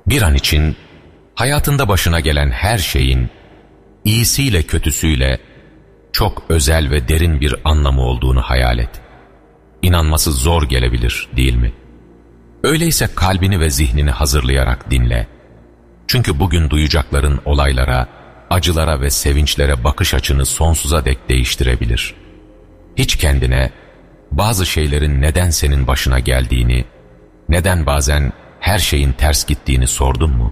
Bir an için hayatında başına gelen her şeyin iyisiyle kötüsüyle çok özel ve derin bir anlamı olduğunu hayal et. İnanması zor gelebilir, değil mi? Öyleyse kalbini ve zihnini hazırlayarak dinle. Çünkü bugün duyacakların olaylara, acılara ve sevinçlere bakış açını sonsuza dek değiştirebilir. Hiç kendine bazı şeylerin neden senin başına geldiğini, neden bazen her şeyin ters gittiğini sordun mu?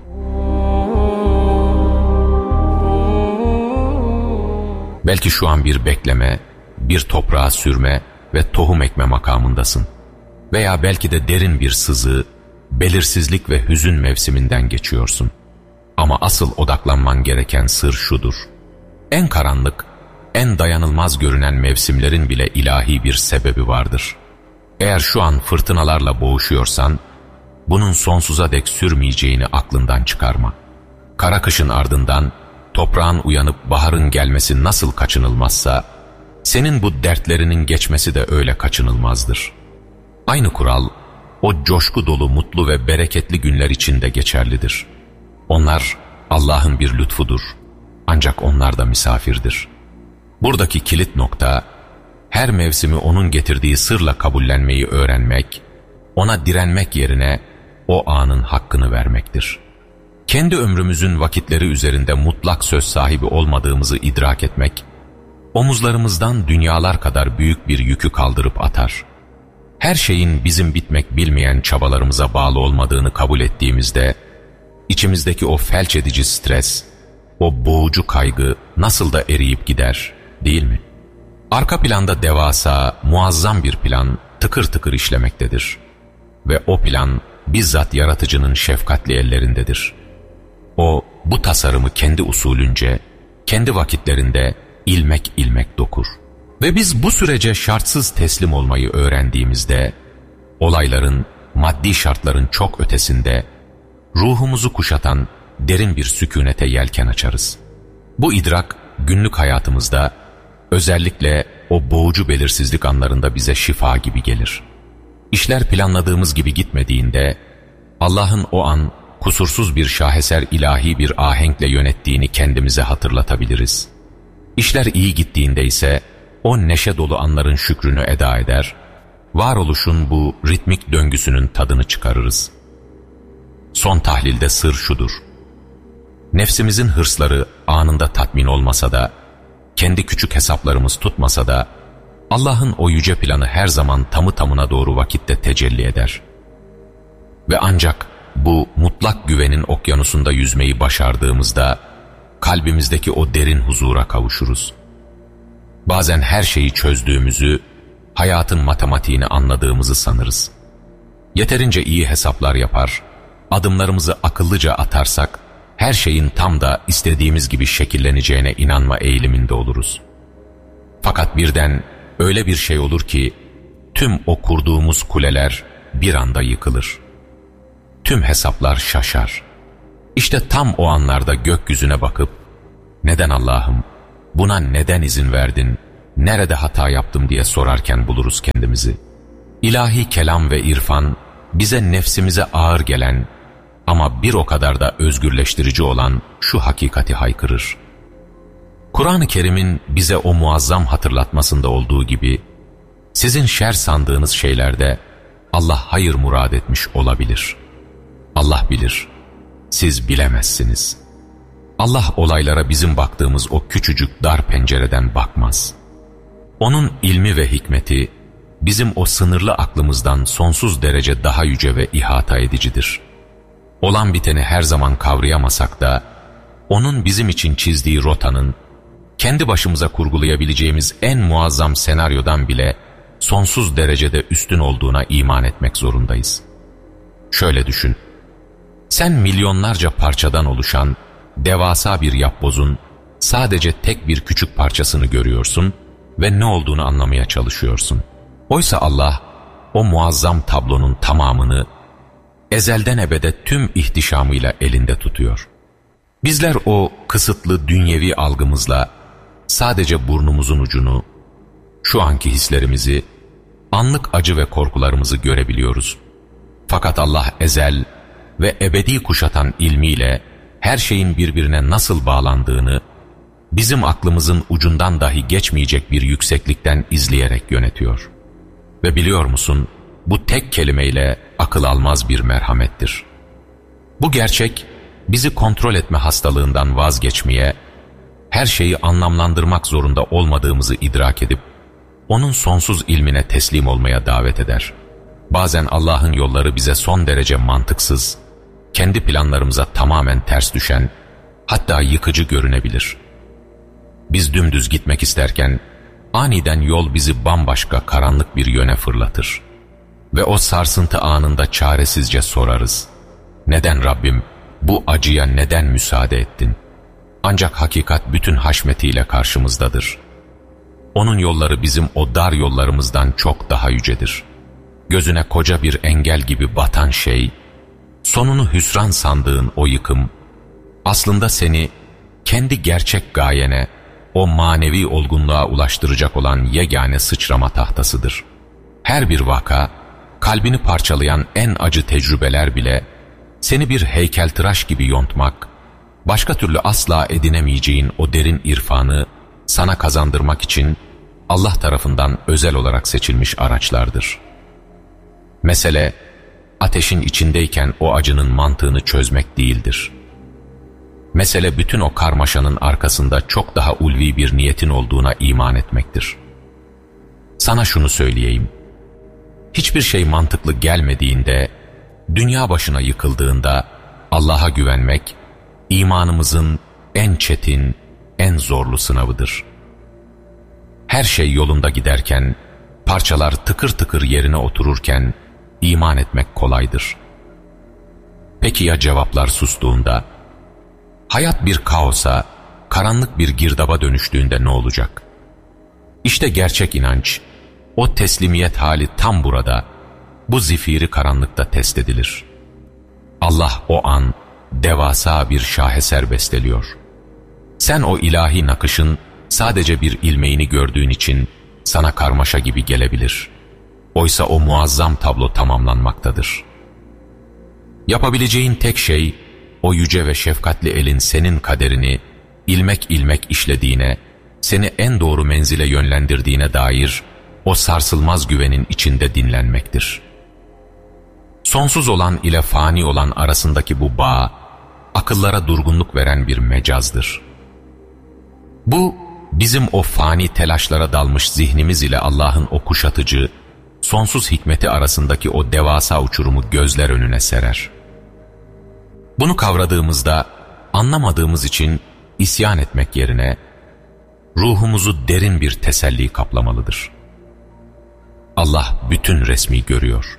Belki şu an bir bekleme, bir toprağa sürme ve tohum ekme makamındasın. Veya belki de derin bir sızı, belirsizlik ve hüzün mevsiminden geçiyorsun. Ama asıl odaklanman gereken sır şudur: en karanlık, en dayanılmaz görünen mevsimlerin bile ilahi bir sebebi vardır. Eğer şu an fırtınalarla boğuşuyorsan, bunun sonsuza dek sürmeyeceğini aklından çıkarma. Kara kışın ardından toprağın uyanıp baharın gelmesi nasıl kaçınılmazsa, senin bu dertlerinin geçmesi de öyle kaçınılmazdır. Aynı kural, o coşku dolu, mutlu ve bereketli günler için de geçerlidir. Onlar Allah'ın bir lütfudur. Ancak onlar da misafirdir. Buradaki kilit nokta, her mevsimi onun getirdiği sırla kabullenmeyi öğrenmek, ona direnmek yerine o anın hakkını vermektir. Kendi ömrümüzün vakitleri üzerinde mutlak söz sahibi olmadığımızı idrak etmek, omuzlarımızdan dünyalar kadar büyük bir yükü kaldırıp atar. Her şeyin bizim bitmek bilmeyen çabalarımıza bağlı olmadığını kabul ettiğimizde, içimizdeki o felç edici stres, o boğucu kaygı nasıl da eriyip gider, değil mi? Arka planda devasa, muazzam bir plan tıkır tıkır işlemektedir. Ve o plan bizzat yaratıcının şefkatli ellerindedir. O, bu tasarımı kendi usulünce, kendi vakitlerinde ilmek ilmek dokur. Ve biz bu sürece şartsız teslim olmayı öğrendiğimizde, olayların, maddi şartların çok ötesinde, ruhumuzu kuşatan derin bir sükûnete yelken açarız. Bu idrak, günlük hayatımızda, özellikle o boğucu belirsizlik anlarında bize şifa gibi gelir. İşler planladığımız gibi gitmediğinde, Allah'ın o an kusursuz bir şaheser ilahi bir ahenkle yönettiğini kendimize hatırlatabiliriz. İşler iyi gittiğinde ise o neşe dolu anların şükrünü eda eder, varoluşun bu ritmik döngüsünün tadını çıkarırız. Son tahlilde sır şudur: nefsimizin hırsları anında tatmin olmasa da, kendi küçük hesaplarımız tutmasa da, Allah'ın o yüce planı her zaman tamı tamına doğru vakitte tecelli eder. Ve ancak bu mutlak güvenin okyanusunda yüzmeyi başardığımızda, kalbimizdeki o derin huzura kavuşuruz. Bazen her şeyi çözdüğümüzü, hayatın matematiğini anladığımızı sanırız. Yeterince iyi hesaplar yapar, adımlarımızı akıllıca atarsak, her şeyin tam da istediğimiz gibi şekilleneceğine inanma eğiliminde oluruz. Fakat birden öyle bir şey olur ki, tüm o kurduğumuz kuleler bir anda yıkılır. Tüm hesaplar şaşar. İşte tam o anlarda gökyüzüne bakıp, "Neden Allah'ım, buna neden izin verdin, nerede hata yaptım?" diye sorarken buluruz kendimizi. İlahi kelam ve irfan, bize nefsimize ağır gelen ama bir o kadar da özgürleştirici olan şu hakikati haykırır: Kur'an-ı Kerim'in bize o muazzam hatırlatmasında olduğu gibi, sizin şer sandığınız şeylerde Allah hayır murad etmiş olabilir. Allah bilir, siz bilemezsiniz. Allah olaylara bizim baktığımız o küçücük dar pencereden bakmaz. Onun ilmi ve hikmeti, bizim o sınırlı aklımızdan sonsuz derece daha yüce ve ihata edicidir. Olan biteni her zaman kavrayamasak da, onun bizim için çizdiği rotanın, kendi başımıza kurgulayabileceğimiz en muazzam senaryodan bile sonsuz derecede üstün olduğuna iman etmek zorundayız. Şöyle düşün, sen milyonlarca parçadan oluşan devasa bir yapbozun sadece tek bir küçük parçasını görüyorsun ve ne olduğunu anlamaya çalışıyorsun. Oysa Allah, o muazzam tablonun tamamını ezelden ebede tüm ihtişamıyla elinde tutuyor. Bizler o kısıtlı dünyevi algımızla sadece burnumuzun ucunu, şu anki hislerimizi, anlık acı ve korkularımızı görebiliyoruz. Fakat Allah ezel, ve ebedi kuşatan ilmiyle her şeyin birbirine nasıl bağlandığını, bizim aklımızın ucundan dahi geçmeyecek bir yükseklikten izleyerek yönetiyor. Ve biliyor musun, bu tek kelimeyle akıl almaz bir merhamettir. Bu gerçek, bizi kontrol etme hastalığından vazgeçmeye, her şeyi anlamlandırmak zorunda olmadığımızı idrak edip, onun sonsuz ilmine teslim olmaya davet eder. Bazen Allah'ın yolları bize son derece mantıksız, kendi planlarımıza tamamen ters düşen, hatta yıkıcı görünebilir. Biz dümdüz gitmek isterken, aniden yol bizi bambaşka karanlık bir yöne fırlatır. Ve o sarsıntı anında çaresizce sorarız. Neden Rabbim, bu acıya neden müsaade ettin? Ancak hakikat bütün haşmetiyle karşımızdadır. Onun yolları bizim o dar yollarımızdan çok daha yücedir. Gözüne koca bir engel gibi batan şey, sonunu hüsran sandığın o yıkım, aslında seni kendi gerçek gayene, o manevi olgunluğa ulaştıracak olan yegane sıçrama tahtasıdır. Her bir vaka, kalbini parçalayan en acı tecrübeler bile, seni bir heykeltıraş gibi yontmak, başka türlü asla edinemeyeceğin o derin irfanı sana kazandırmak için Allah tarafından özel olarak seçilmiş araçlardır. Mesele, ateşin içindeyken o acının mantığını çözmek değildir. Mesele bütün o karmaşanın arkasında çok daha ulvi bir niyetin olduğuna iman etmektir. Sana şunu söyleyeyim. Hiçbir şey mantıklı gelmediğinde, dünya başına yıkıldığında Allah'a güvenmek, imanımızın en çetin, en zorlu sınavıdır. Her şey yolunda giderken, parçalar tıkır tıkır yerine otururken, iman etmek kolaydır. Peki ya cevaplar sustuğunda? Hayat bir kaosa, karanlık bir girdaba dönüştüğünde ne olacak? İşte gerçek inanç, o teslimiyet hali tam burada, bu zifiri karanlıkta test edilir. Allah o an devasa bir şaheser besteliyor. Sen o ilahi nakışın sadece bir ilmeğini gördüğün için sana karmaşa gibi gelebilir. Oysa o muazzam tablo tamamlanmaktadır. Yapabileceğin tek şey, o yüce ve şefkatli elin senin kaderini ilmek ilmek işlediğine, seni en doğru menzile yönlendirdiğine dair o sarsılmaz güvenin içinde dinlenmektir. Sonsuz olan ile fani olan arasındaki bu bağ, akıllara durgunluk veren bir mecazdır. Bu, bizim o fani telaşlara dalmış zihnimiz ile Allah'ın o kuşatıcı, sonsuz hikmeti arasındaki o devasa uçurumu gözler önüne serer. Bunu kavradığımızda, anlamadığımız için isyan etmek yerine, ruhumuzu derin bir teselli kaplamalıdır. Allah bütün resmi görüyor.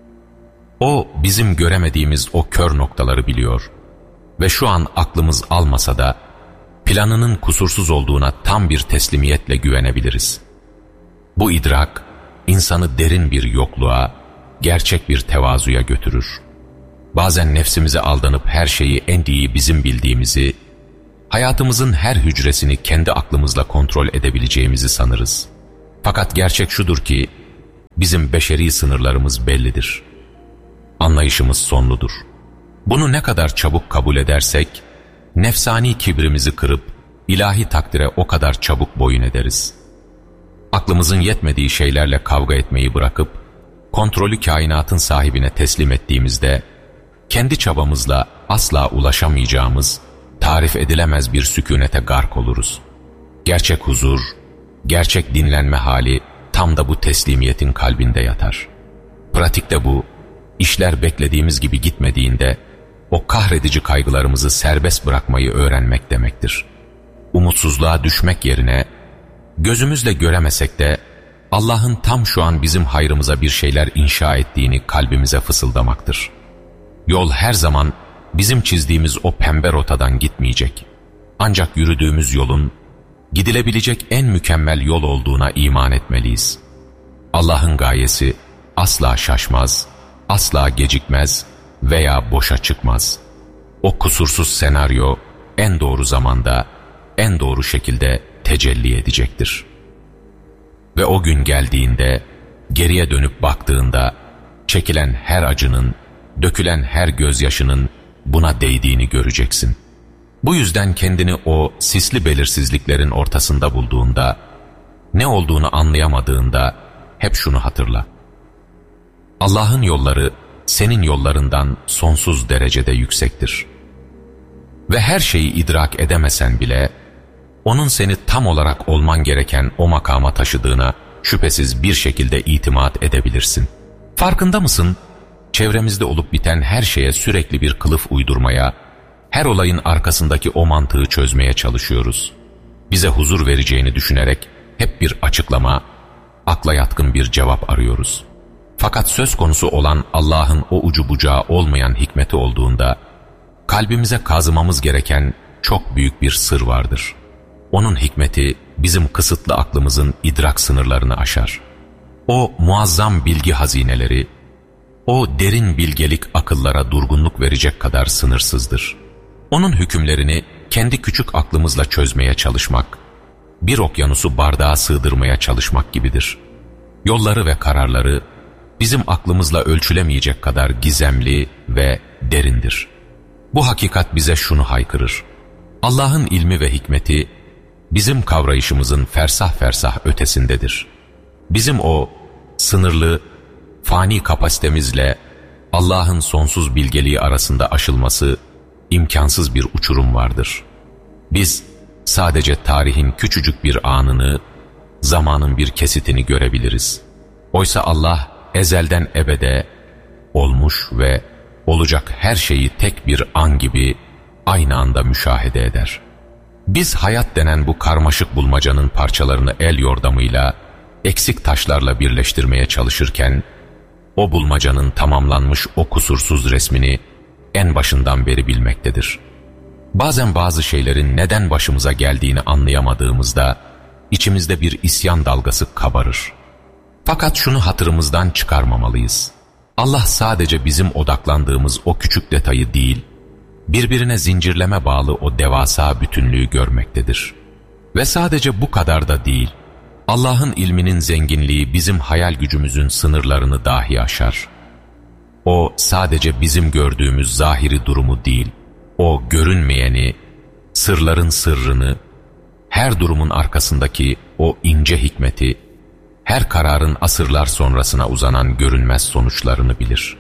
O, bizim göremediğimiz o kör noktaları biliyor ve şu an aklımız almasa da, planının kusursuz olduğuna tam bir teslimiyetle güvenebiliriz. Bu idrak, insanı derin bir yokluğa, gerçek bir tevazuya götürür. Bazen nefsimize aldanıp her şeyi en iyi bizim bildiğimizi, hayatımızın her hücresini kendi aklımızla kontrol edebileceğimizi sanırız. Fakat gerçek şudur ki, bizim beşeri sınırlarımız bellidir. Anlayışımız sonludur. Bunu ne kadar çabuk kabul edersek, nefsani kibrimizi kırıp, ilahi takdire o kadar çabuk boyun ederiz. Aklımızın yetmediği şeylerle kavga etmeyi bırakıp, kontrolü kainatın sahibine teslim ettiğimizde, kendi çabamızla asla ulaşamayacağımız, tarif edilemez bir sükûnete gark oluruz. Gerçek huzur, gerçek dinlenme hali tam da bu teslimiyetin kalbinde yatar. Pratikte bu, işler beklediğimiz gibi gitmediğinde, o kahredici kaygılarımızı serbest bırakmayı öğrenmek demektir. Umutsuzluğa düşmek yerine, gözümüzle göremesek de, Allah'ın tam şu an bizim hayrımıza bir şeyler inşa ettiğini kalbimize fısıldamaktır. Yol her zaman bizim çizdiğimiz o pembe rotadan gitmeyecek. Ancak yürüdüğümüz yolun, gidilebilecek en mükemmel yol olduğuna iman etmeliyiz. Allah'ın gayesi asla şaşmaz, asla gecikmez veya boşa çıkmaz. O kusursuz senaryo en doğru zamanda, en doğru şekilde tecelli edecektir. Ve o gün geldiğinde, geriye dönüp baktığında, çekilen her acının, dökülen her gözyaşının buna değdiğini göreceksin. Bu yüzden kendini o sisli belirsizliklerin ortasında bulduğunda, ne olduğunu anlayamadığında hep şunu hatırla. Allah'ın yolları senin yollarından sonsuz derecede yüksektir. Ve her şeyi idrak edemesen bile, onun seni tam olarak olman gereken o makama taşıdığına şüphesiz bir şekilde itimat edebilirsin. Farkında mısın? Çevremizde olup biten her şeye sürekli bir kılıf uydurmaya, her olayın arkasındaki o mantığı çözmeye çalışıyoruz. Bize huzur vereceğini düşünerek hep bir açıklama, akla yatkın bir cevap arıyoruz. Fakat söz konusu olan Allah'ın o ucu bucağı olmayan hikmeti olduğunda, kalbimize kazımamız gereken çok büyük bir sır vardır. Onun hikmeti bizim kısıtlı aklımızın idrak sınırlarını aşar. O muazzam bilgi hazineleri, o derin bilgelik akıllara durgunluk verecek kadar sınırsızdır. Onun hükümlerini kendi küçük aklımızla çözmeye çalışmak, bir okyanusu bardağa sığdırmaya çalışmak gibidir. Yolları ve kararları bizim aklımızla ölçülemeyecek kadar gizemli ve derindir. Bu hakikat bize şunu haykırır: Allah'ın ilmi ve hikmeti bizim kavrayışımızın fersah fersah ötesindedir. Bizim o sınırlı, fani kapasitemizle Allah'ın sonsuz bilgeliği arasında aşılması imkansız bir uçurum vardır. Biz sadece tarihin küçücük bir anını, zamanın bir kesitini görebiliriz. Oysa Allah ezelden ebede olmuş ve olacak her şeyi tek bir an gibi aynı anda müşahede eder. Biz hayat denen bu karmaşık bulmacanın parçalarını el yordamıyla, eksik taşlarla birleştirmeye çalışırken, o bulmacanın tamamlanmış o kusursuz resmini en başından beri bilmektedir. Bazen bazı şeylerin neden başımıza geldiğini anlayamadığımızda, içimizde bir isyan dalgası kabarır. Fakat şunu hatırımızdan çıkarmamalıyız: Allah sadece bizim odaklandığımız o küçük detayı değil, birbirine zincirleme bağlı o devasa bütünlüğü görmektedir. Ve sadece bu kadar da değil, Allah'ın ilminin zenginliği bizim hayal gücümüzün sınırlarını dahi aşar. O sadece bizim gördüğümüz zahiri durumu değil, o görünmeyeni, sırların sırrını, her durumun arkasındaki o ince hikmeti, her kararın asırlar sonrasına uzanan görünmez sonuçlarını bilir.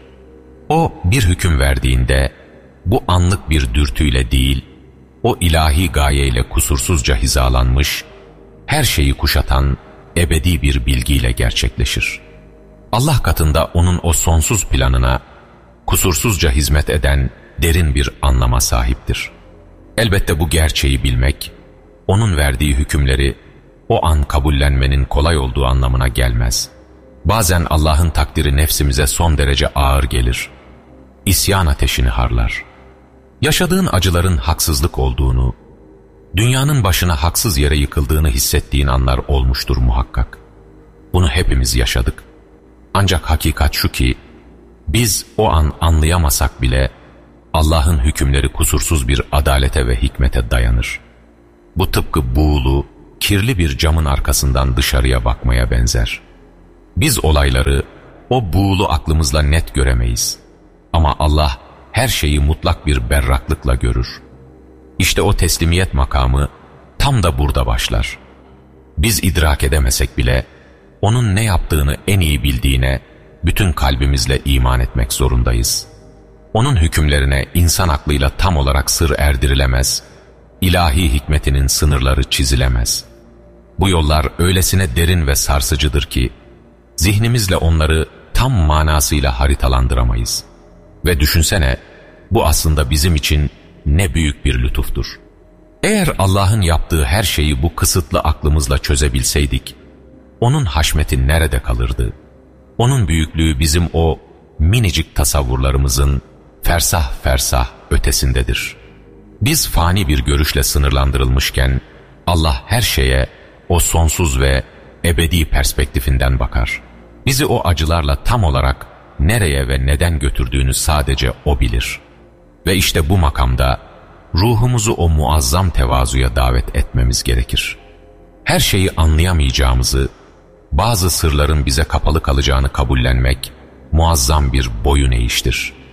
O bir hüküm verdiğinde, bu anlık bir dürtüyle değil, o ilahi gayeyle kusursuzca hizalanmış, her şeyi kuşatan ebedi bir bilgiyle gerçekleşir. Allah katında onun o sonsuz planına kusursuzca hizmet eden derin bir anlama sahiptir. Elbette bu gerçeği bilmek, onun verdiği hükümleri o an kabullenmenin kolay olduğu anlamına gelmez. Bazen Allah'ın takdiri nefsimize son derece ağır gelir. İsyan ateşini harlar. Yaşadığın acıların haksızlık olduğunu, dünyanın başına haksız yere yıkıldığını hissettiğin anlar olmuştur muhakkak. Bunu hepimiz yaşadık. Ancak hakikat şu ki, biz o an anlayamasak bile Allah'ın hükümleri kusursuz bir adalete ve hikmete dayanır. Bu tıpkı buğulu, kirli bir camın arkasından dışarıya bakmaya benzer. Biz olayları o buğulu aklımızla net göremeyiz. Ama Allah her şeyi mutlak bir berraklıkla görür. İşte o teslimiyet makamı tam da burada başlar. Biz idrak edemesek bile onun ne yaptığını en iyi bildiğine bütün kalbimizle iman etmek zorundayız. Onun hükümlerine insan aklıyla tam olarak sır erdirilemez, ilahi hikmetinin sınırları çizilemez. Bu yollar öylesine derin ve sarsıcıdır ki, zihnimizle onları tam manasıyla haritalandıramayız. Ve düşünsene, bu aslında bizim için ne büyük bir lütuftur. Eğer Allah'ın yaptığı her şeyi bu kısıtlı aklımızla çözebilseydik, onun haşmeti nerede kalırdı? Onun büyüklüğü bizim o minicik tasavvurlarımızın fersah fersah ötesindedir. Biz fani bir görüşle sınırlandırılmışken, Allah her şeye o sonsuz ve ebedi perspektifinden bakar. Bizi o acılarla tam olarak nereye ve neden götürdüğünü sadece O bilir. Ve işte bu makamda ruhumuzu o muazzam tevazuya davet etmemiz gerekir. Her şeyi anlayamayacağımızı, bazı sırların bize kapalı kalacağını kabullenmek muazzam bir boyun eğiştir.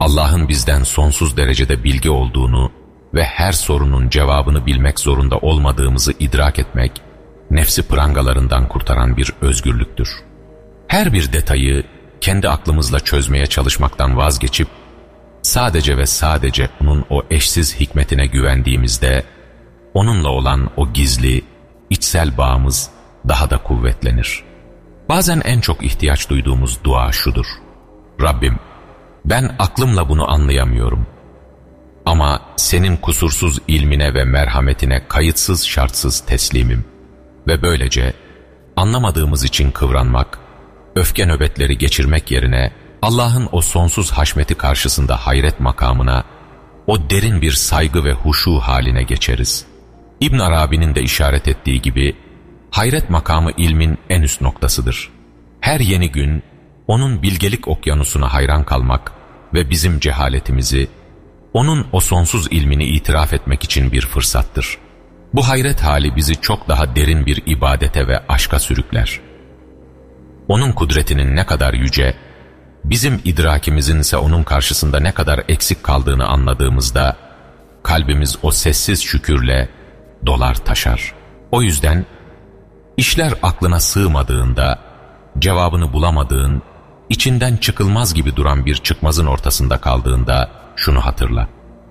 Allah'ın bizden sonsuz derecede bilgi olduğunu ve her sorunun cevabını bilmek zorunda olmadığımızı idrak etmek, nefsi prangalarından kurtaran bir özgürlüktür. Her bir detayı kendi aklımızla çözmeye çalışmaktan vazgeçip, sadece ve sadece onun o eşsiz hikmetine güvendiğimizde, onunla olan o gizli, içsel bağımız daha da kuvvetlenir. Bazen en çok ihtiyaç duyduğumuz dua şudur: Rabbim, ben aklımla bunu anlayamıyorum. Ama senin kusursuz ilmine ve merhametine kayıtsız şartsız teslimim. Ve böylece anlamadığımız için kıvranmak, öfke nöbetleri geçirmek yerine Allah'ın o sonsuz haşmeti karşısında hayret makamına, o derin bir saygı ve huşu haline geçeriz. İbn Arabi'nin de işaret ettiği gibi, hayret makamı ilmin en üst noktasıdır. Her yeni gün, onun bilgelik okyanusuna hayran kalmak ve bizim cehaletimizi, onun o sonsuz ilmini itiraf etmek için bir fırsattır. Bu hayret hali bizi çok daha derin bir ibadete ve aşka sürükler. Onun kudretinin ne kadar yüce, bizim idrakimizin ise onun karşısında ne kadar eksik kaldığını anladığımızda, kalbimiz o sessiz şükürle dolar taşar. O yüzden, işler aklına sığmadığında, cevabını bulamadığın, içinden çıkılmaz gibi duran bir çıkmazın ortasında kaldığında şunu hatırla: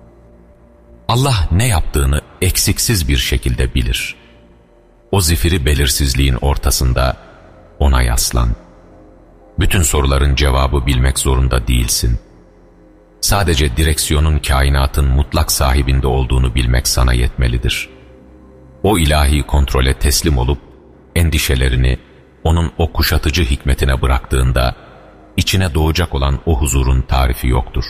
Allah ne yaptığını eksiksiz bir şekilde bilir. O zifiri belirsizliğin ortasında ona yaslan. Bütün soruların cevabı bilmek zorunda değilsin. Sadece direksiyonun kainatın mutlak sahibinde olduğunu bilmek sana yetmelidir. O ilahi kontrole teslim olup endişelerini onun o kuşatıcı hikmetine bıraktığında içine doğacak olan o huzurun tarifi yoktur.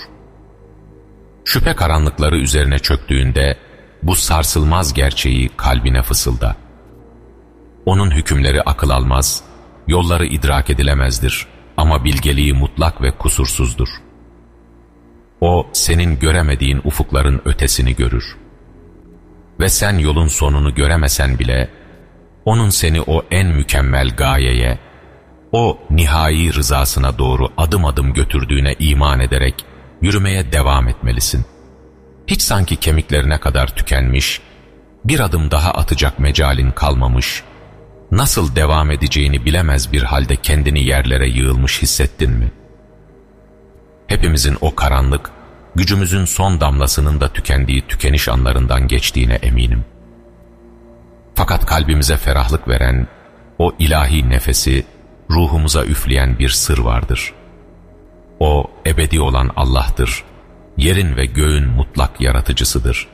Şüphe karanlıkları üzerine çöktüğünde bu sarsılmaz gerçeği kalbine fısılda. Onun hükümleri akıl almaz, yolları idrak edilemezdir ama bilgeliği mutlak ve kusursuzdur. O senin göremediğin ufukların ötesini görür. Ve sen yolun sonunu göremesen bile, onun seni o en mükemmel gayeye, o nihai rızasına doğru adım adım götürdüğüne iman ederek yürümeye devam etmelisin. Hiç sanki kemiklerine kadar tükenmiş, bir adım daha atacak mecalin kalmamış, nasıl devam edeceğini bilemez bir halde kendini yerlere yığılmış hissettin mi? Hepimizin o karanlık, gücümüzün son damlasının da tükendiği tükeniş anlarından geçtiğine eminim. Fakat kalbimize ferahlık veren, o ilahi nefesi ruhumuza üfleyen bir sır vardır. O ebedi olan Allah'tır, yerin ve göğün mutlak yaratıcısıdır.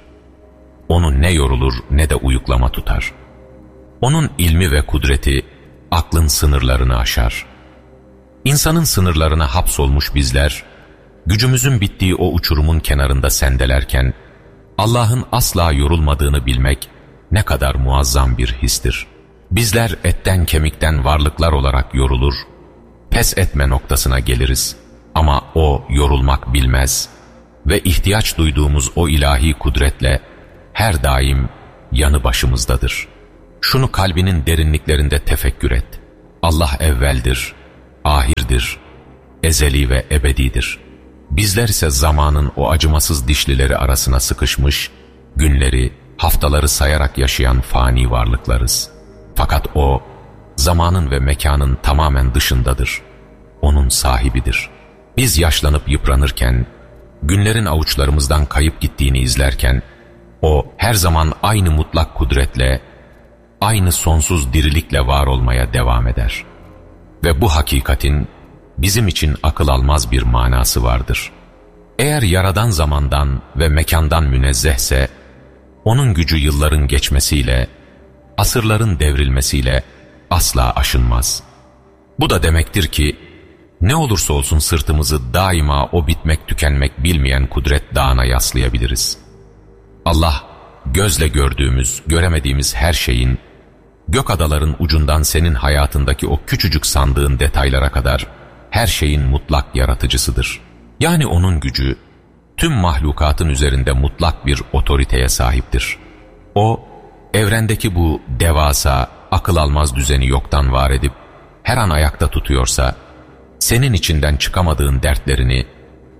Onu ne yorulur ne de uyuklama tutar. Onun ilmi ve kudreti aklın sınırlarını aşar. İnsanın sınırlarına hapsolmuş bizler, gücümüzün bittiği o uçurumun kenarında sendelerken, Allah'ın asla yorulmadığını bilmek ne kadar muazzam bir histir. Bizler etten kemikten varlıklar olarak yorulur, pes etme noktasına geliriz. Ama O yorulmak bilmez ve ihtiyaç duyduğumuz o ilahi kudretle her daim yanı başımızdadır. Şunu kalbinin derinliklerinde tefekkür et: Allah evveldir, ahirdir, ezeli ve ebedidir. Bizler ise zamanın o acımasız dişlileri arasına sıkışmış, günleri, haftaları sayarak yaşayan fani varlıklarız. Fakat O, zamanın ve mekanın tamamen dışındadır. Onun sahibidir. Biz yaşlanıp yıpranırken, günlerin avuçlarımızdan kayıp gittiğini izlerken, O her zaman aynı mutlak kudretle, aynı sonsuz dirilikle var olmaya devam eder. Ve bu hakikatin bizim için akıl almaz bir manası vardır. Eğer yaradan zamandan ve mekandan münezzehse, onun gücü yılların geçmesiyle, asırların devrilmesiyle asla aşınmaz. Bu da demektir ki, ne olursa olsun sırtımızı daima o bitmek tükenmek bilmeyen kudret dağına yaslayabiliriz. Allah, gözle gördüğümüz, göremediğimiz her şeyin, gök adaların ucundan senin hayatındaki o küçücük sandığın detaylara kadar her şeyin mutlak yaratıcısıdır. Yani onun gücü, tüm mahlukatın üzerinde mutlak bir otoriteye sahiptir. O, evrendeki bu devasa, akıl almaz düzeni yoktan var edip, her an ayakta tutuyorsa, senin içinden çıkamadığın dertlerini,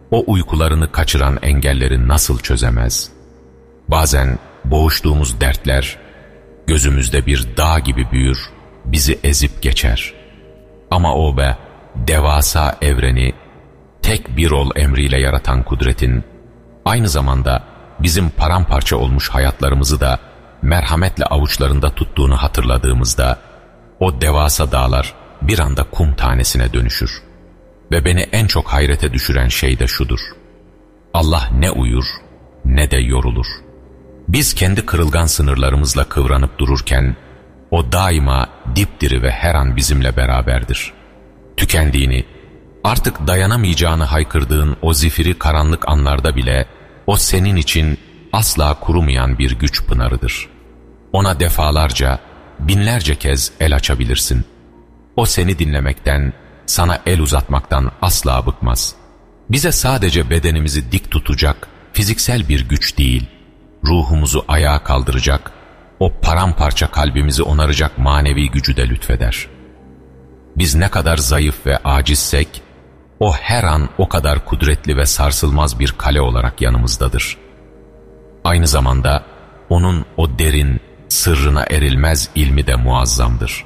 o uykularını kaçıran engelleri nasıl çözemez? Bazen boğuştuğumuz dertler gözümüzde bir dağ gibi büyür, bizi ezip geçer. Ama o devasa evreni tek bir ol emriyle yaratan kudretin, aynı zamanda bizim paramparça olmuş hayatlarımızı da merhametle avuçlarında tuttuğunu hatırladığımızda, o devasa dağlar bir anda kum tanesine dönüşür. Ve beni en çok hayrete düşüren şey de şudur: Allah ne uyur ne de yorulur. Biz kendi kırılgan sınırlarımızla kıvranıp dururken, o daima dipdiri ve her an bizimle beraberdir. Tükendiğini, artık dayanamayacağını haykırdığın o zifiri karanlık anlarda bile, o senin için asla kurumayan bir güç pınarıdır. Ona defalarca, binlerce kez el açabilirsin. O seni dinlemekten, sana el uzatmaktan asla bıkmaz. Bize sadece bedenimizi dik tutacak fiziksel bir güç değil, ruhumuzu ayağa kaldıracak, o paramparça kalbimizi onaracak manevi gücü de lütfeder. Biz ne kadar zayıf ve acizsek, o her an o kadar kudretli ve sarsılmaz bir kale olarak yanımızdadır. Aynı zamanda onun o derin, sırrına erilmez ilmi de muazzamdır.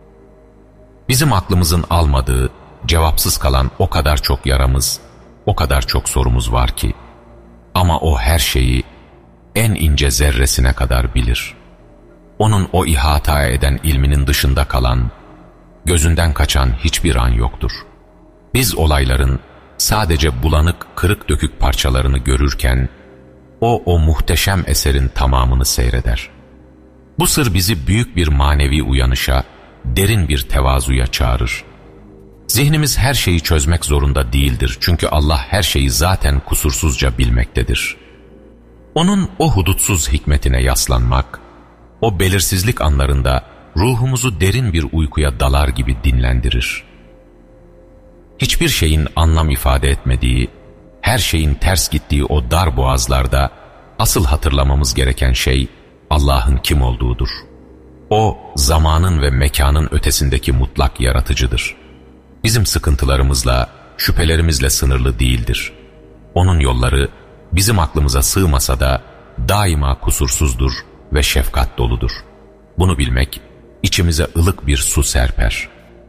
Bizim aklımızın almadığı, cevapsız kalan o kadar çok yaramız, o kadar çok sorumuz var ki, ama o her şeyi en ince zerresine kadar bilir. Onun o ihata eden ilminin dışında kalan, gözünden kaçan hiçbir an yoktur. Biz olayların sadece bulanık, kırık dökük parçalarını görürken, o muhteşem eserin tamamını seyreder. Bu sır bizi büyük bir manevi uyanışa, derin bir tevazuya çağırır. Zihnimiz her şeyi çözmek zorunda değildir, çünkü Allah her şeyi zaten kusursuzca bilmektedir. Onun o hudutsuz hikmetine yaslanmak, o belirsizlik anlarında ruhumuzu derin bir uykuya dalar gibi dinlendirir. Hiçbir şeyin anlam ifade etmediği, her şeyin ters gittiği o dar boğazlarda asıl hatırlamamız gereken şey Allah'ın kim olduğudur. O, zamanın ve mekanın ötesindeki mutlak yaratıcıdır. Bizim sıkıntılarımızla, şüphelerimizle sınırlı değildir. Onun yolları bizim aklımıza sığmasa da daima kusursuzdur ve şefkat doludur. Bunu bilmek içimize ılık bir su serper.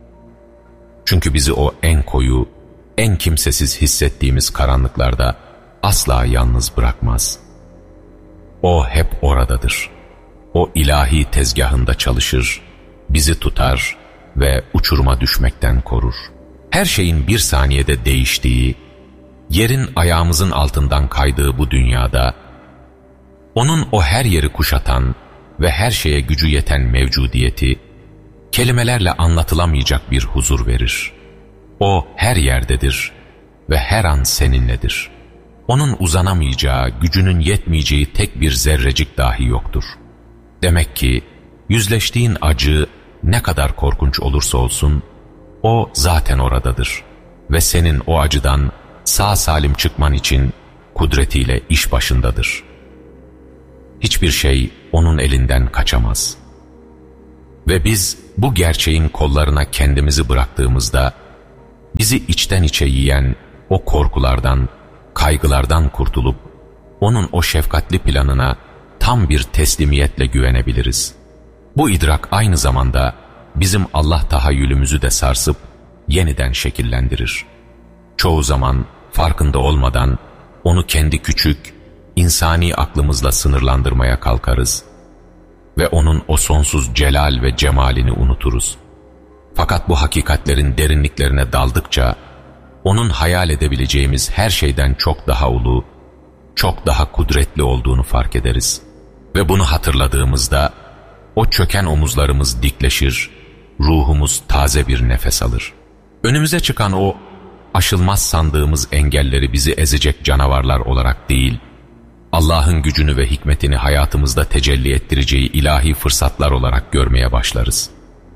Çünkü bizi o en koyu, en kimsesiz hissettiğimiz karanlıklarda asla yalnız bırakmaz. O hep oradadır. O ilahi tezgahında çalışır, bizi tutar ve uçuruma düşmekten korur. Her şeyin bir saniyede değiştiği, yerin ayağımızın altından kaydığı bu dünyada, onun o her yeri kuşatan ve her şeye gücü yeten mevcudiyeti, kelimelerle anlatılamayacak bir huzur verir. O her yerdedir ve her an seninledir. Onun uzanamayacağı, gücünün yetmeyeceği tek bir zerrecik dahi yoktur. Demek ki yüzleştiğin acı ne kadar korkunç olursa olsun, o zaten oradadır ve senin o acıdan sağ salim çıkman için kudretiyle iş başındadır. Hiçbir şey onun elinden kaçamaz. Ve biz bu gerçeğin kollarına kendimizi bıraktığımızda, bizi içten içe yiyen o korkulardan, kaygılardan kurtulup, onun o şefkatli planına tam bir teslimiyetle güvenebiliriz. Bu idrak aynı zamanda bizim Allah tahayyülümüzü de sarsıp yeniden şekillendirir. Çoğu zaman farkında olmadan onu kendi küçük, insani aklımızla sınırlandırmaya kalkarız ve onun o sonsuz celal ve cemalini unuturuz. Fakat bu hakikatlerin derinliklerine daldıkça, onun hayal edebileceğimiz her şeyden çok daha ulu, çok daha kudretli olduğunu fark ederiz. Ve bunu hatırladığımızda, o çöken omuzlarımız dikleşir, ruhumuz taze bir nefes alır. Önümüze çıkan o aşılmaz sandığımız engelleri bizi ezecek canavarlar olarak değil, Allah'ın gücünü ve hikmetini hayatımızda tecelli ettireceği ilahi fırsatlar olarak görmeye başlarız.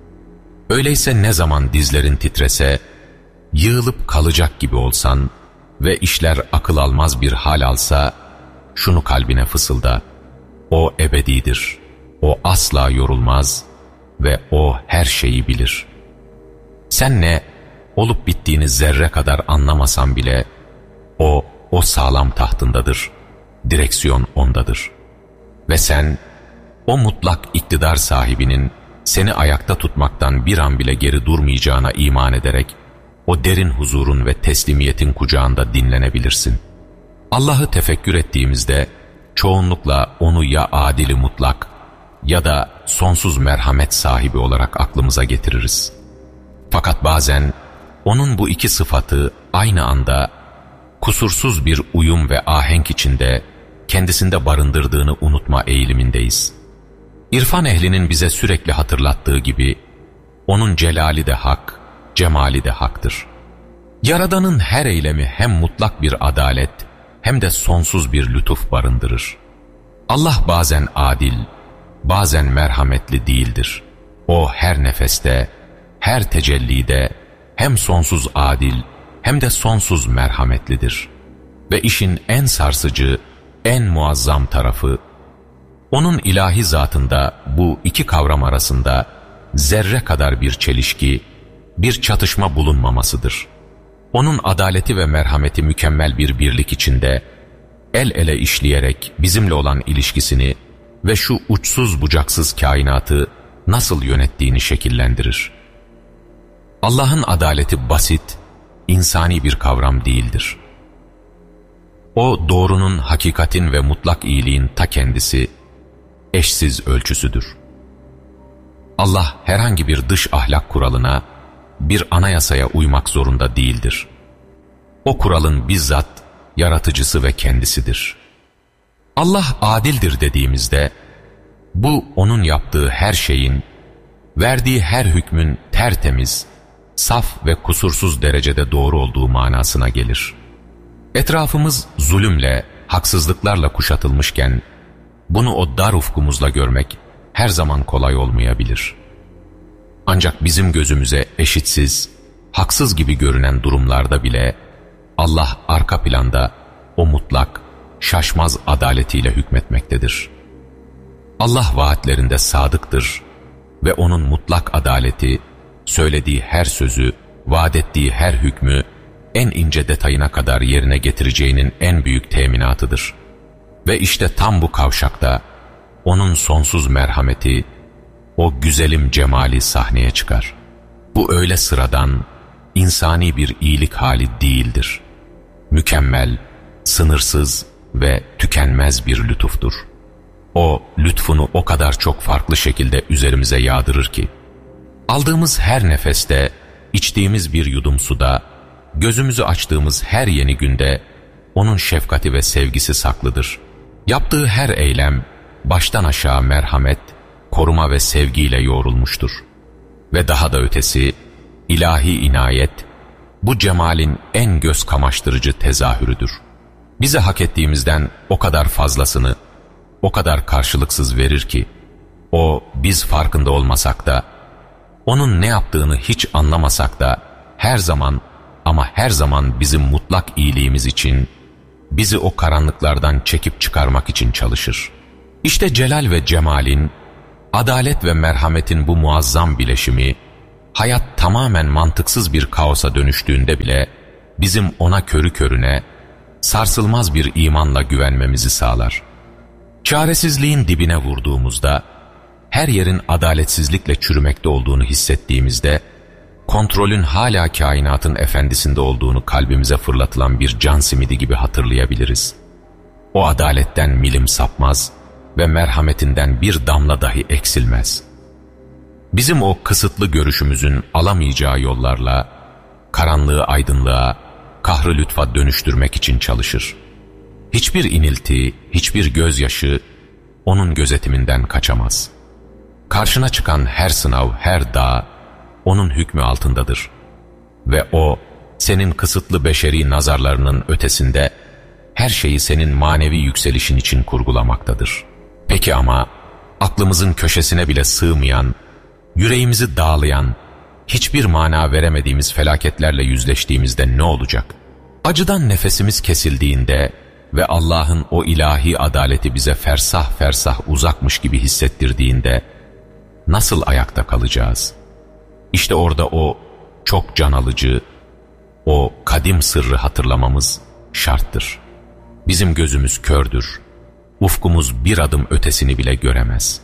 Öyleyse ne zaman dizlerin titrese, yığılıp kalacak gibi olsan ve işler akıl almaz bir hal alsa, şunu kalbine fısılda: o ebedidir, o asla yorulmaz ve o her şeyi bilir. Sen ne olup bittiğini zerre kadar anlamasan bile, O sağlam tahtındadır. Direksiyon ondadır. Ve sen, o mutlak iktidar sahibinin seni ayakta tutmaktan bir an bile geri durmayacağına iman ederek, o derin huzurun ve teslimiyetin kucağında dinlenebilirsin. Allah'ı tefekkür ettiğimizde, çoğunlukla onu ya adil-i mutlak ya da sonsuz merhamet sahibi olarak aklımıza getiririz. Fakat bazen onun bu iki sıfatı aynı anda kusursuz bir uyum ve ahenk içinde kendisinde barındırdığını unutma eğilimindeyiz. İrfan ehlinin bize sürekli hatırlattığı gibi onun celali de hak, cemali de haktır. Yaradanın her eylemi hem mutlak bir adalet hem de sonsuz bir lütuf barındırır. Allah bazen adil, bazen merhametli değildir. O her nefeste, her tecellide hem sonsuz adil hem de sonsuz merhametlidir. Ve işin en sarsıcı, en muazzam tarafı, onun ilahi zatında bu iki kavram arasında zerre kadar bir çelişki, bir çatışma bulunmamasıdır. Onun adaleti ve merhameti mükemmel bir birlik içinde, el ele işleyerek bizimle olan ilişkisini ve şu uçsuz bucaksız kainatı nasıl yönettiğini şekillendirir. Allah'ın adaleti basit, insani bir kavram değildir. O doğrunun, hakikatin ve mutlak iyiliğin ta kendisi, eşsiz ölçüsüdür. Allah herhangi bir dış ahlak kuralına, bir anayasaya uymak zorunda değildir. O kuralın bizzat yaratıcısı ve kendisidir. Allah adildir dediğimizde, bu onun yaptığı her şeyin, verdiği her hükmün tertemiz, saf ve kusursuz derecede doğru olduğu manasına gelir. Etrafımız zulümle, haksızlıklarla kuşatılmışken, bunu o dar ufkumuzla görmek her zaman kolay olmayabilir. Ancak bizim gözümüze eşitsiz, haksız gibi görünen durumlarda bile Allah arka planda o mutlak, şaşmaz adaletiyle hükmetmektedir. Allah vaatlerinde sadıktır ve onun mutlak adaleti, söylediği her sözü, vaat ettiği her hükmü en ince detayına kadar yerine getireceğinin en büyük teminatıdır. Ve işte tam bu kavşakta onun sonsuz merhameti, o güzelim cemali sahneye çıkar. Bu öyle sıradan, insani bir iyilik hali değildir. Mükemmel, sınırsız ve tükenmez bir lütuftur. O lütfunu o kadar çok farklı şekilde üzerimize yağdırır ki, aldığımız her nefeste, içtiğimiz bir yudum suda, gözümüzü açtığımız her yeni günde onun şefkati ve sevgisi saklıdır. Yaptığı her eylem baştan aşağı merhamet, koruma ve sevgiyle yoğrulmuştur. Ve daha da ötesi, ilahi inayet, bu cemalin en göz kamaştırıcı tezahürüdür. Bize hak ettiğimizden o kadar fazlasını, o kadar karşılıksız verir ki, o biz farkında olmasak da, onun ne yaptığını hiç anlamasak da, her zaman ama her zaman bizim mutlak iyiliğimiz için, bizi o karanlıklardan çekip çıkarmak için çalışır. İşte celal ve cemalin, adalet ve merhametin bu muazzam bileşimi, hayat tamamen mantıksız bir kaosa dönüştüğünde bile, bizim ona körü körüne, sarsılmaz bir imanla güvenmemizi sağlar. Çaresizliğin dibine vurduğumuzda, her yerin adaletsizlikle çürümekte olduğunu hissettiğimizde, kontrolün hala kainatın efendisinde olduğunu kalbimize fırlatılan bir can simidi gibi hatırlayabiliriz. O adaletten milim sapmaz ve merhametinden bir damla dahi eksilmez. Bizim o kısıtlı görüşümüzün alamayacağı yollarla, karanlığı aydınlığa, kahrı lütfa dönüştürmek için çalışır. Hiçbir inilti, hiçbir gözyaşı onun gözetiminden kaçamaz. Karşına çıkan her sınav, her dağ onun hükmü altındadır. Ve o, senin kısıtlı beşeri nazarlarının ötesinde her şeyi senin manevi yükselişin için kurgulamaktadır. Peki ama aklımızın köşesine bile sığmayan, yüreğimizi dağlayan, hiçbir mana veremediğimiz felaketlerle yüzleştiğimizde ne olacak? Acıdan nefesimiz kesildiğinde ve Allah'ın o ilahi adaleti bize fersah fersah uzakmış gibi hissettirdiğinde nasıl ayakta kalacağız? İşte orada o çok can alıcı, o kadim sırrı hatırlamamız şarttır. Bizim gözümüz kördür. Ufkumuz bir adım ötesini bile göremez.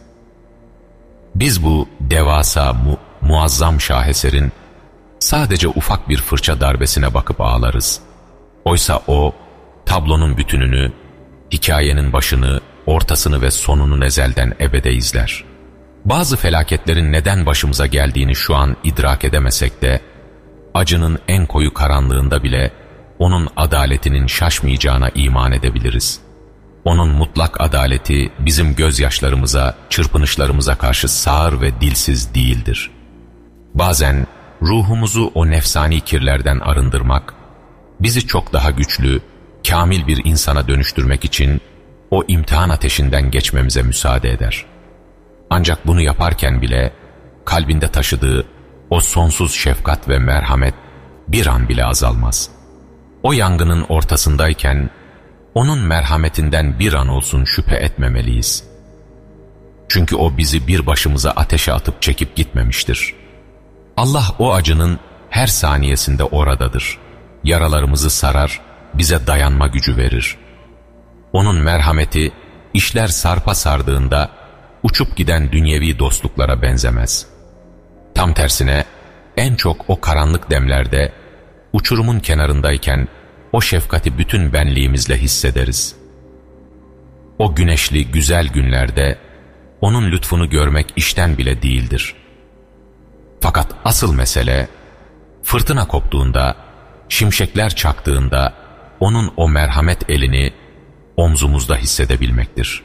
Biz bu devasa, muazzam şaheserin sadece ufak bir fırça darbesine bakıp ağlarız. Oysa o, tablonun bütününü, hikayenin başını, ortasını ve sonunu ezelden ebede izler. Bazı felaketlerin neden başımıza geldiğini şu an idrak edemesek de, acının en koyu karanlığında bile onun adaletinin şaşmayacağına iman edebiliriz. Onun mutlak adaleti bizim gözyaşlarımıza, çırpınışlarımıza karşı sağır ve dilsiz değildir. Bazen ruhumuzu o nefsani kirlerden arındırmak, bizi çok daha güçlü, kamil bir insana dönüştürmek için o imtihan ateşinden geçmemize müsaade eder. Ancak bunu yaparken bile kalbinde taşıdığı o sonsuz şefkat ve merhamet bir an bile azalmaz. O yangının ortasındayken onun merhametinden bir an olsun şüphe etmemeliyiz. Çünkü o bizi bir başımıza ateşe atıp çekip gitmemiştir. Allah o acının her saniyesinde oradadır. Yaralarımızı sarar, bize dayanma gücü verir. Onun merhameti işler sarpa sardığında uçup giden dünyevi dostluklara benzemez. Tam tersine en çok o karanlık demlerde, uçurumun kenarındayken o şefkati bütün benliğimizle hissederiz. O güneşli güzel günlerde onun lütfunu görmek işten bile değildir. Fakat asıl mesele fırtına koptuğunda, şimşekler çaktığında onun o merhamet elini omzumuzda hissedebilmektir.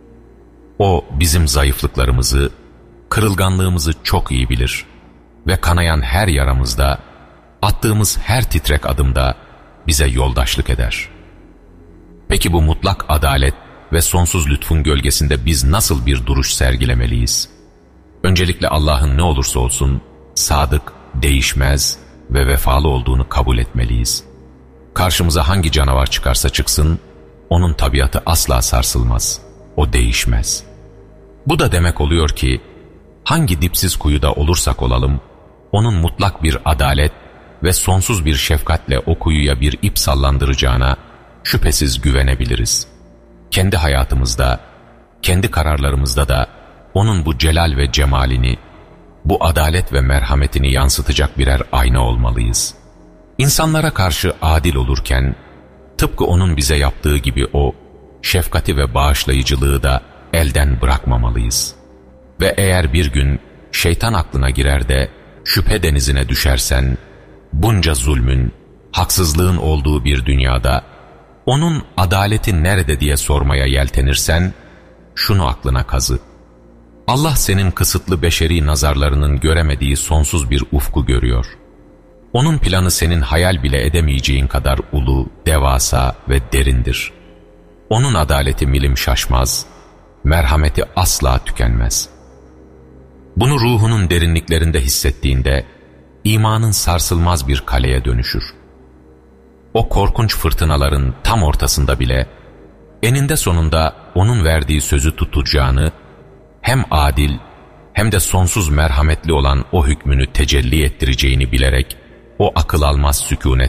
O bizim zayıflıklarımızı, kırılganlığımızı çok iyi bilir ve kanayan her yaramızda, attığımız her titrek adımda bize yoldaşlık eder. Peki bu mutlak adalet ve sonsuz lütfun gölgesinde biz nasıl bir duruş sergilemeliyiz? Öncelikle Allah'ın ne olursa olsun sadık, değişmez ve vefalı olduğunu kabul etmeliyiz. Karşımıza hangi canavar çıkarsa çıksın, onun tabiatı asla sarsılmaz, o değişmez. Bu da demek oluyor ki, hangi dipsiz kuyuda olursak olalım, onun mutlak bir adalet ve sonsuz bir şefkatle o kuyuya bir ip sallandıracağına şüphesiz güvenebiliriz. Kendi hayatımızda, kendi kararlarımızda da onun bu celal ve cemalini, bu adalet ve merhametini yansıtacak birer ayna olmalıyız. İnsanlara karşı adil olurken, tıpkı onun bize yaptığı gibi o şefkati ve bağışlayıcılığı da elden bırakmamalıyız. Ve eğer bir gün şeytan aklına girer de şüphe denizine düşersen, bunca zulmün, haksızlığın olduğu bir dünyada onun adaleti nerede diye sormaya yeltenirsen, şunu aklına kazı: Allah senin kısıtlı beşeri nazarlarının göremediği sonsuz bir ufku görüyor. Onun planı senin hayal bile edemeyeceğin kadar ulu, devasa ve derindir. Onun adaleti milim şaşmaz, merhameti asla tükenmez. Bunu ruhunun derinliklerinde hissettiğinde, imanın sarsılmaz bir kaleye dönüşür. O korkunç fırtınaların tam ortasında bile, eninde sonunda onun verdiği sözü tutacağını, hem adil hem de sonsuz merhametli olan o hükmünü tecelli ettireceğini bilerek, o akıl almaz sükûnet